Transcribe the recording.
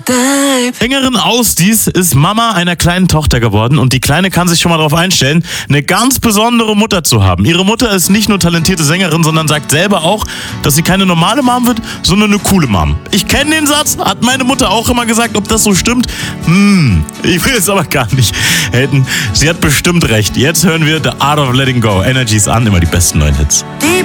Sängerin Ausdies ist Mama einer kleinen Tochter geworden und die Kleine kann sich schon mal darauf einstellen, eine ganz besondere Mutter zu haben. Ihre Mutter ist nicht nur talentierte Sängerin, sondern sagt selber auch, dass sie keine normale Mom wird, sondern eine coole Mom. Ich kenne den Satz, hat meine Mutter auch immer gesagt. Ob das so stimmt? Ich will es aber gar nicht haten. Sie hat bestimmt recht. Jetzt hören wir The Art of Letting Go. Energy ist an, immer die besten neuen Hits.